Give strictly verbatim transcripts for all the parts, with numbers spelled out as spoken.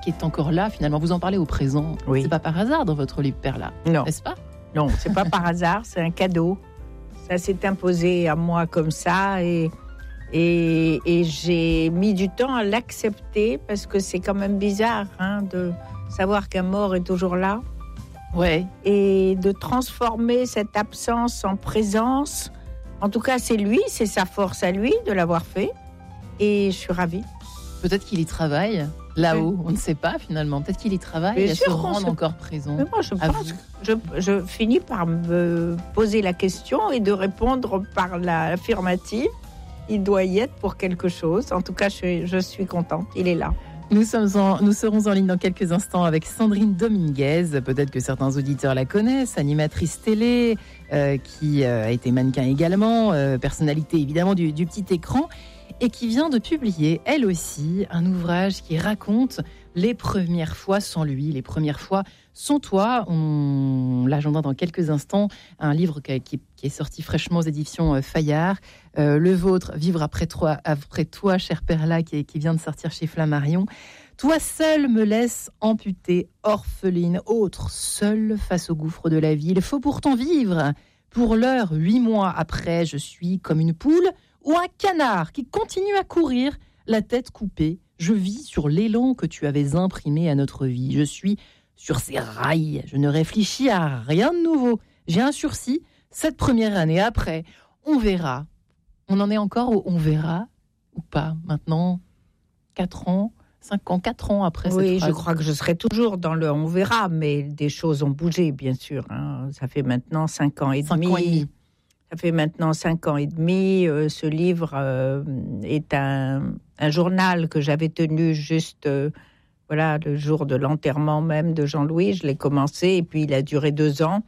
qui est encore là, finalement. Vous en parlez au présent. Oui. C'est pas par hasard dans votre livre, Perla, Non. n'est-ce pas? Non, c'est pas par hasard, c'est un cadeau. Ça s'est imposé à moi comme ça et, et, et j'ai mis du temps à l'accepter parce que c'est quand même bizarre hein, de savoir qu'un mort est toujours là. Ouais. Et de transformer cette absence en présence. En tout cas, c'est lui, c'est sa force à lui de l'avoir fait. Et je suis ravie. Peut-être qu'il y travaille là-haut, oui. On ne sait pas finalement. Peut-être qu'il y travaille et à se rendre encore présent. Mais moi, je pense que je, je finis par me poser la question et de répondre par l'affirmative. Il doit y être pour quelque chose. En tout cas, je, je suis contente. Il est là. Nous, sommes en, nous serons en ligne dans quelques instants avec Sandrine Dominguez. Peut-être que certains auditeurs la connaissent, animatrice télé, euh, qui euh, a été mannequin également, euh, personnalité évidemment du, du petit écran, et qui vient de publier, elle aussi, un ouvrage qui raconte les premières fois sans lui, les premières fois sans toi. On l'agendera dans quelques instants. Un livre qui, qui, qui est sorti fraîchement aux éditions Fayard. Euh, le vôtre, Vivre après toi, après toi, chère Perla, qui, qui vient de sortir chez Flammarion. Toi seule me laisse amputée, orpheline, autre, seule face au gouffre de la vie. Il faut pourtant vivre. Pour l'heure, huit mois après, je suis comme une poule ou un canard qui continue à courir, la tête coupée. Je vis sur l'élan que tu avais imprimé à notre vie. Je suis sur ces rails. Je ne réfléchis à rien de nouveau. J'ai un sursis. Cette première année, après, on verra. On en est encore au on verra ou pas maintenant. Quatre ans, cinq ans, quatre ans après oui, cette phrase. Je crois que je serai toujours dans le on verra, mais des choses ont bougé, bien sûr. Hein. Ça fait maintenant cinq ans et cinq demi. Ans et demi. Ça fait maintenant cinq ans et demi. Euh, ce livre euh, est un, un journal que j'avais tenu juste euh, voilà, le jour de l'enterrement même de Jean-Louis. Je l'ai commencé et puis il a duré deux ans.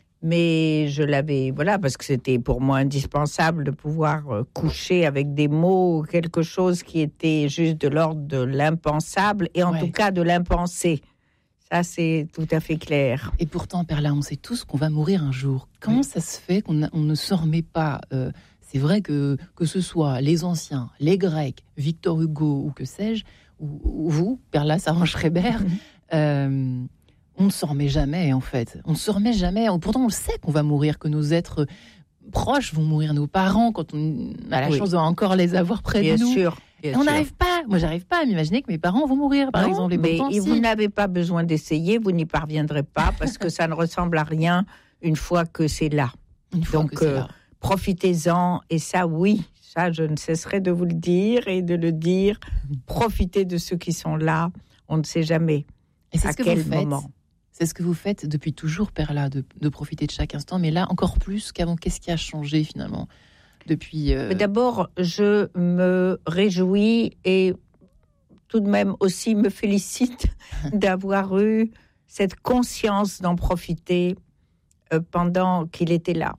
Mais je l'avais, voilà, parce que c'était pour moi indispensable de pouvoir euh, coucher avec des mots, quelque chose qui était juste de l'ordre de l'impensable et en ouais. tout cas de l'impensé. Ça, c'est tout à fait clair. Et pourtant, Perla, on sait tous qu'on va mourir un jour. Comment oui. ça se fait qu'on on ne se remet pas euh, C'est vrai que, que ce soit les anciens, les Grecs, Victor Hugo ou que sais-je, ou, ou vous, Perla Servan-Schreiber, mm-hmm. euh, on ne se remet jamais, en fait. On ne se remet jamais. Pourtant, on le sait qu'on va mourir, que nos êtres proches vont mourir, nos parents, quand on a la oui. chance de encore les avoir près bien de nous. Sûr. Bien on n'arrive pas, moi j'arrive pas à m'imaginer que mes parents vont mourir, par non, exemple. Mais pourtant, si. Vous n'avez pas besoin d'essayer, vous n'y parviendrez pas parce que ça ne ressemble à rien une fois que c'est là. Une fois Donc que c'est euh, là. Profitez-en et ça oui, ça je ne cesserai de vous le dire et de le dire. Profitez de ceux qui sont là, on ne sait jamais et c'est à ce que quel vous faites. moment. C'est ce que vous faites depuis toujours, Perla, de, de profiter de chaque instant, mais là encore plus qu'avant. Qu'est-ce qui a changé finalement? Depuis, euh... D'abord, je me réjouis et tout de même aussi me félicite d'avoir eu cette conscience d'en profiter euh, pendant qu'il était là.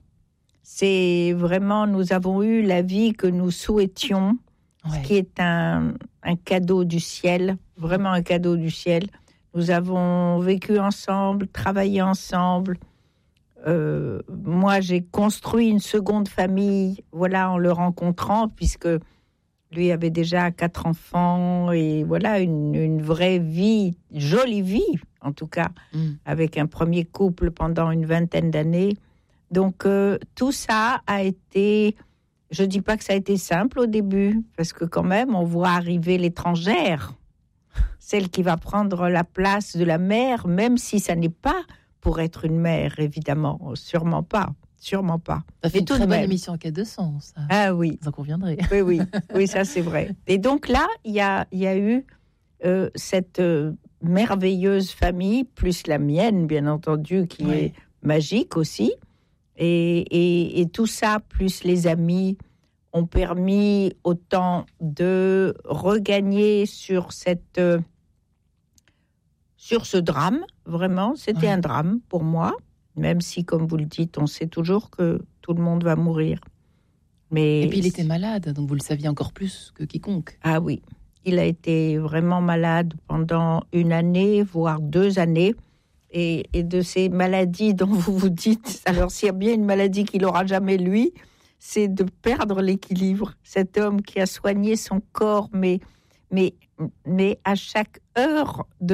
C'est vraiment, nous avons eu la vie que nous souhaitions, ouais. ce qui est un, un cadeau du ciel, vraiment un cadeau du ciel. Nous avons vécu ensemble, travaillé ensemble. Euh, moi, j'ai construit une seconde famille, voilà, en le rencontrant, puisque lui avait déjà quatre enfants et voilà, une, une vraie vie, jolie vie, en tout cas, mm. avec un premier couple pendant une vingtaine d'années. Donc, euh, tout ça a été, je ne dis pas que ça a été simple au début, parce que quand même, on voit arriver l'étrangère, celle qui va prendre la place de la mère, même si ça n'est pas pour être une mère, évidemment, sûrement pas, sûrement pas. Ça fait une très bonne émission en cas de sens. Ça. Ah oui. Vous en conviendrez. Oui, oui, oui, ça c'est vrai. Et donc là, il y a, il y a eu euh, cette euh, merveilleuse famille, plus la mienne, bien entendu, qui oui. est magique aussi. Et, et, et tout ça, plus les amis, ont permis autant de regagner sur cette... Euh, Sur ce drame, vraiment, c'était ouais. un drame pour moi, même si, comme vous le dites, on sait toujours que tout le monde va mourir. Mais et puis il était malade, donc vous le saviez encore plus que quiconque. Ah oui, il a été vraiment malade pendant une année, voire deux années. Et, et de ces maladies dont vous vous dites, alors s'il y a bien une maladie qu'il n'aura jamais lui, c'est de perdre l'équilibre. Cet homme qui a soigné son corps, mais... mais, mais à chaque heure de